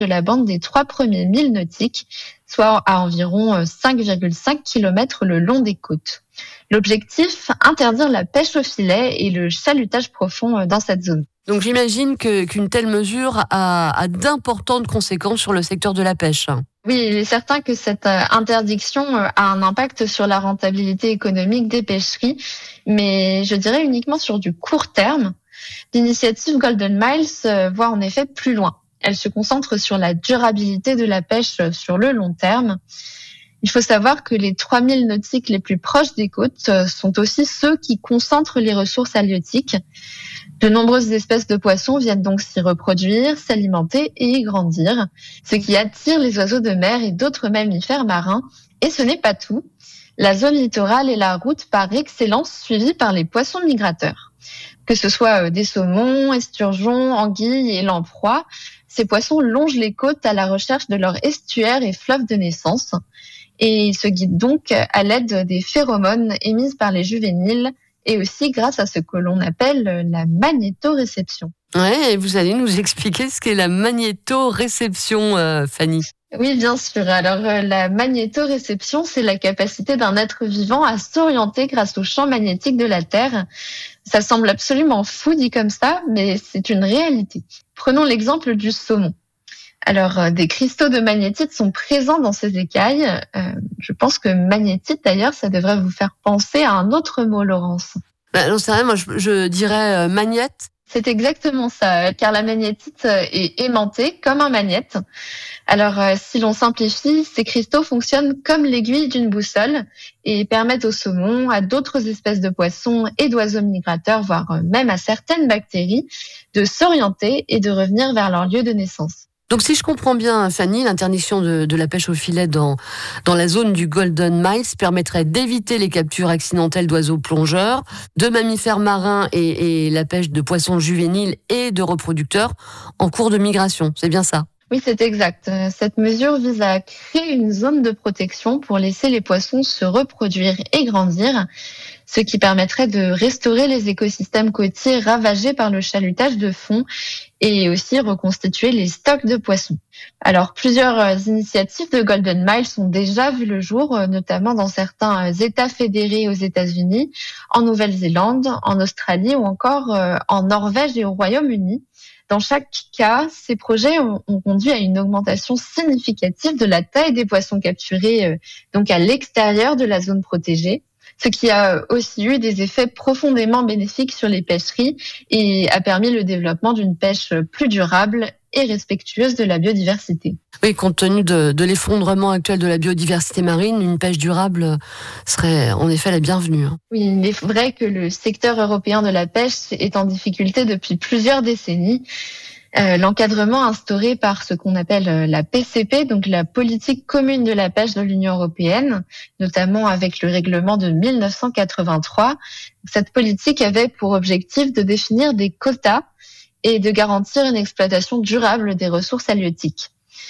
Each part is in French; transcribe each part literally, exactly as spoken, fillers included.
de la bande des trois premiers milles nautiques, soit à environ cinq virgule cinq kilomètres le long des côtes. L'objectif, interdire la pêche au filet et le chalutage profond dans cette zone. Donc j'imagine que, qu'une telle mesure a, a d'importantes conséquences sur le secteur de la pêche. Oui, il est certain que cette interdiction a un impact sur la rentabilité économique des pêcheries, mais je dirais uniquement sur du court terme. L'initiative Golden Miles voit en effet plus loin. Elle se concentre sur la durabilité de la pêche sur le long terme. Il faut savoir que les trois milles nautiques les plus proches des côtes sont aussi ceux qui concentrent les ressources halieutiques. De nombreuses espèces de poissons viennent donc s'y reproduire, s'alimenter et y grandir, ce qui attire les oiseaux de mer et d'autres mammifères marins. Et ce n'est pas tout. La zone littorale est la route par excellence suivie par les poissons migrateurs. Que ce soit des saumons, esturgeons, anguilles et lamproies, ces poissons longent les côtes à la recherche de leur estuaire et fleuve de naissance. Et ils se guident donc à l'aide des phéromones émises par les juvéniles et aussi grâce à ce que l'on appelle la magnétoréception. Ouais, et vous allez nous expliquer ce qu'est la magnétoréception, euh, Fanny. Oui, bien sûr. Alors, euh, la magnétoréception, c'est la capacité d'un être vivant à s'orienter grâce au champ magnétique de la Terre. Ça semble absolument fou dit comme ça, mais c'est une réalité. Prenons l'exemple du saumon. Alors, euh, des cristaux de magnétite sont présents dans ces écailles. Euh, je pense que magnétite, d'ailleurs, ça devrait vous faire penser à un autre mot, Laurence. Bah, non, c'est vrai, moi je, je dirais euh, magnète. C'est exactement ça, car la magnétite est aimantée comme un magnète. Alors, euh, si l'on simplifie, ces cristaux fonctionnent comme l'aiguille d'une boussole et permettent aux saumons, à d'autres espèces de poissons et d'oiseaux migrateurs, voire même à certaines bactéries, de s'orienter et de revenir vers leur lieu de naissance. Donc si je comprends bien, Fanny, l'interdiction de, de la pêche au filet dans, dans la zone du Golden Miles permettrait d'éviter les captures accidentelles d'oiseaux plongeurs, de mammifères marins et, et la pêche de poissons juvéniles et de reproducteurs en cours de migration. C'est bien ça ? Oui, c'est exact. Cette mesure vise à créer une zone de protection pour laisser les poissons se reproduire et grandir, ce qui permettrait de restaurer les écosystèmes côtiers ravagés par le chalutage de fond et aussi reconstituer les stocks de poissons. Alors, plusieurs initiatives de Golden Miles ont déjà vu le jour, notamment dans certains États fédérés aux États-Unis, en Nouvelle-Zélande, en Australie ou encore en Norvège et au Royaume-Uni. Dans chaque cas, ces projets ont, ont conduit à une augmentation significative de la taille des poissons capturés euh, donc à l'extérieur de la zone protégée, ce qui a aussi eu des effets profondément bénéfiques sur les pêcheries et a permis le développement d'une pêche plus durable et respectueuse de la biodiversité. Oui, compte tenu de, de l'effondrement actuel de la biodiversité marine, une pêche durable serait en effet la bienvenue. Oui, il est vrai que le secteur européen de la pêche est en difficulté depuis plusieurs décennies. Euh, l'encadrement instauré par ce qu'on appelle la P C P, donc la politique commune de la pêche de l'Union européenne, notamment avec le règlement de mille neuf cent quatre-vingt-trois. Cette politique avait pour objectif de définir des quotas et de garantir une exploitation durable des ressources halieutiques.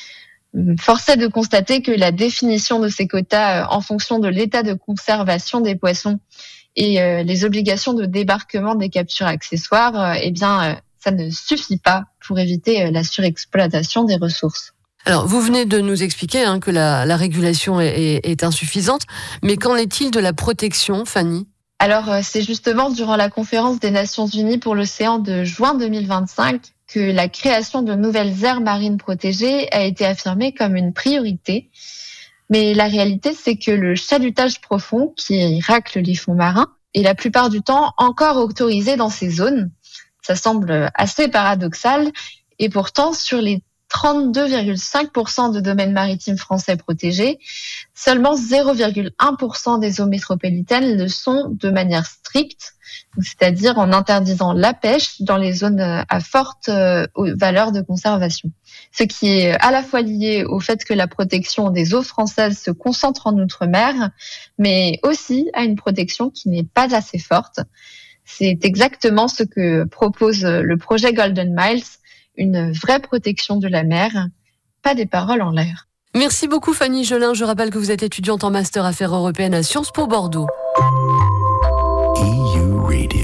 Force est de constater que la définition de ces quotas en fonction de l'état de conservation des poissons et les obligations de débarquement des captures accessoires, eh bien, ça ne suffit pas pour éviter la surexploitation des ressources. Alors, vous venez de nous expliquer hein, que la, la régulation est, est, est insuffisante, mais qu'en est-il de la protection, Fanny ? Alors, c'est justement durant la conférence des Nations Unies pour l'océan de juin deux mille vingt-cinq que la création de nouvelles aires marines protégées a été affirmée comme une priorité. Mais la réalité, c'est que le chalutage profond, qui racle les fonds marins, est la plupart du temps encore autorisé dans ces zones. Ça semble assez paradoxal. Et pourtant, sur les trente-deux virgule cinq pour cent de domaines maritimes français protégés, seulement zéro virgule un pour cent des eaux métropolitaines le sont de manière stricte, c'est-à-dire en interdisant la pêche dans les zones à forte valeur de conservation. Ce qui est à la fois lié au fait que la protection des eaux françaises se concentre en outre-mer, mais aussi à une protection qui n'est pas assez forte. C'est exactement ce que propose le projet Golden Miles, une vraie protection de la mer, pas des paroles en l'air. Merci beaucoup Fanny Gelin. Je rappelle que vous êtes étudiante en master affaires européennes à Sciences Po Bordeaux. E U Radio.